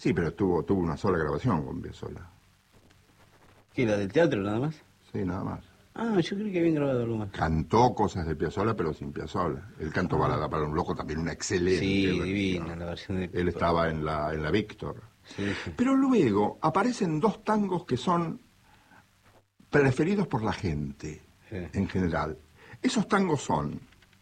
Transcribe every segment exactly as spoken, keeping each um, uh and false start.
Sí, pero tuvo, tuvo una sola grabación con Piazzolla. ¿Qué, la del teatro nada más? Sí, nada más. Ah, yo creo que habían grabado algo más. Cantó cosas de Piazzolla, pero sin Piazzolla. Él cantó Ah. Balada para un loco, también una excelente Sí, versión. divina la versión de... Él estaba en la, en la Víctor. Sí, sí. Pero luego aparecen dos tangos que son preferidos por la gente, Sí. en general. Esos tangos son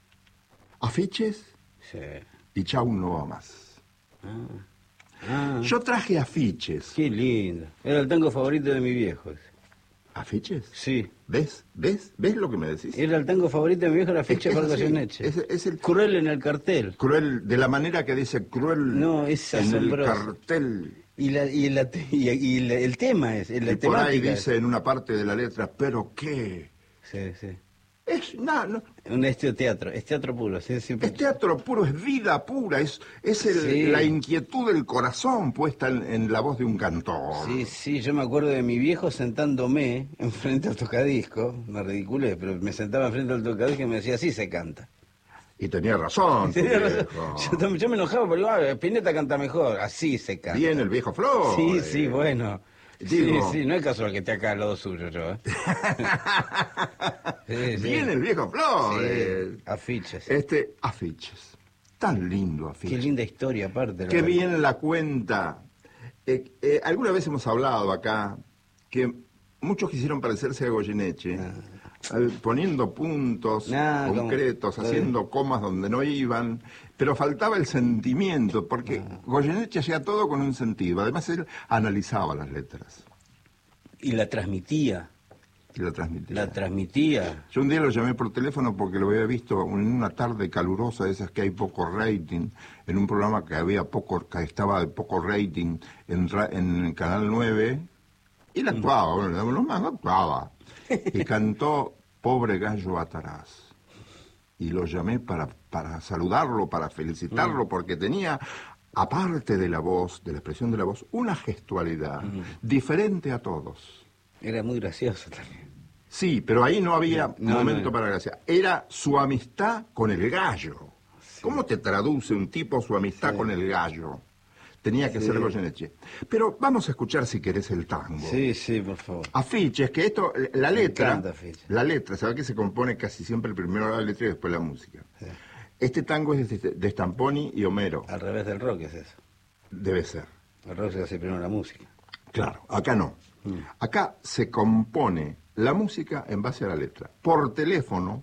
Afiches Sí. y Chau no va más. Ah. Ah, Yo traje Afiches. qué lindo. Era el tango favorito de mi viejo. ese. ¿Afiches? Sí. ¿Ves? ¿Ves? ¿Ves lo que me decís? Era el tango favorito de mi viejo, la fecha Es- de es Vargas así, Lloneche. es- es el- Cruel en el cartel. Cruel, de la manera que dice cruel No, es en el asombroso. cartel. Y, la, y, la, te- y, y la- el tema es, la Y por ahí temática. dice en una parte de la letra, ¿pero qué? Sí, sí. Es nada, no, Un es teatro, es teatro puro. Sí, siempre... es teatro puro, es vida pura, es, es el- Sí. la inquietud del corazón puesta en, en la voz de un cantor. Sí, sí, yo me acuerdo de mi viejo sentándome enfrente al tocadisco, me ridiculé, pero me sentaba enfrente al tocadisco y me decía, así se canta. Y tenía razón. tu Tenía razón. viejo. Yo, también- yo me enojaba porque digo, "Ah, Spinetta canta mejor, así se canta". Bien el viejo Flor. Sí, sí, bueno. Digo- Sí, sí, no es casual que esté acá al lado suyo yo, ¿eh? Sí, sí. Bien el viejo Flor. Sí, eh. afiches. Este, Afiches. Tan lindo Qué Afiches. linda historia aparte. la Qué verdad. bien la cuenta. Eh, eh, alguna vez hemos hablado acá que muchos quisieron parecerse a Goyeneche, eh, poniendo puntos Ah, como- concretos, como- haciendo comas donde no iban, pero faltaba el sentimiento, porque Ah. Goyeneche hacía todo con un sentido. Además, él analizaba las letras Y la transmitía, y la transmitía. la transmitía. Yo un día lo llamé por teléfono porque lo había visto en una tarde calurosa, de esas que hay poco rating, en un programa que había poco, que estaba de poco rating en, ra- en Canal nueve, y él actuaba, bueno, lo más actuaba, y cantó Pobre Gallo Atarás. Y lo llamé para, para saludarlo, para felicitarlo, porque tenía, aparte de la voz, de la expresión de la voz, una gestualidad diferente a todos. Era muy gracioso también. Sí, pero ahí no había No, momento no. para gracia. Era su amistad con el gallo. ¿Cómo te traduce un tipo su amistad Sí. con el gallo? Tenía que Sí. ser Goyeneche. Pero vamos a escuchar si querés el tango. Sí, sí, por favor. Afiches, que esto, la letra, encanta Afiches. la letra, ¿sabes que se compone casi siempre primero la letra y después la música? Sí. Este tango es de, de Stamponi y Homero, Al revés del rock es eso. debe ser. El rock se hace primero la música. Claro, acá no. Mm. Acá se compone la música en base a la letra. Por teléfono,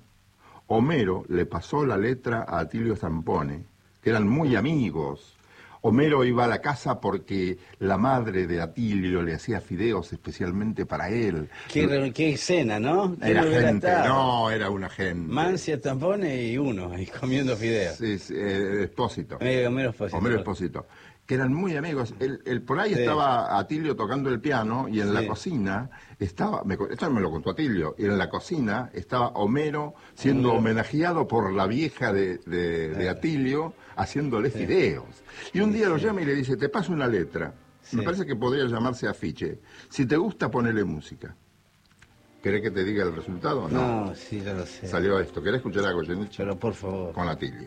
Homero le pasó la letra a Atilio Stampone, que eran muy amigos. Homero iba a la casa porque la madre de Atilio le hacía fideos especialmente para él. Qué, re- qué escena, ¿no? Qué Era hubiera gente, estado. no, era una gente. Mancia, tampones y uno, y comiendo fideos. Sí, sí, eh, Espósito. Eh, Homero Espósito. Homero Espósito, que eran muy amigos. Él, él- por ahí Sí. estaba Atilio tocando el piano y en la Sí. cocina estaba, me, co- esto me lo contó Atilio, y en la cocina estaba Homero siendo Homero. homenajeado por la vieja de, de- de Claro. Atilio haciéndole fideos. Y un día lo llama y le dice, te paso una letra. Sí. Me parece que podría llamarse afiche. Si te gusta, ponele música. ¿Querés que te diga el resultado o no? No, sí, yo lo sé. Salió esto. ¿Querés escuchar a Goyeneche? Pero por favor. Con Atilio.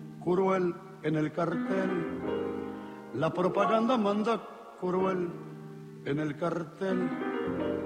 Cruel en el cartel, la propaganda manda cruel en el cartel.